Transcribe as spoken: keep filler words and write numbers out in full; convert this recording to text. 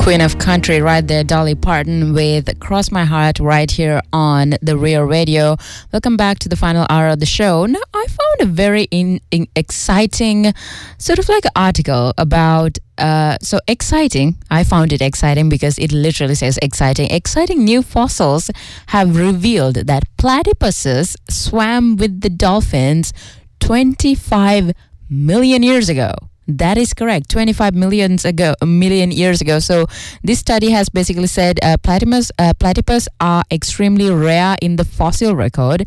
Queen of Country right there, Dolly Parton with Cross My Heart right here on the Real Radio. Welcome back to the final hour of the show. Now, I found a very in, in exciting, sort of like an article about, uh, so exciting, I found it exciting because it literally says exciting. Exciting new fossils have revealed that platypuses swam with the dolphins twenty-five million years ago. That is correct. twenty-five millions ago, million years ago. So this study has basically said uh, platypus, uh, platypus are extremely rare in the fossil record,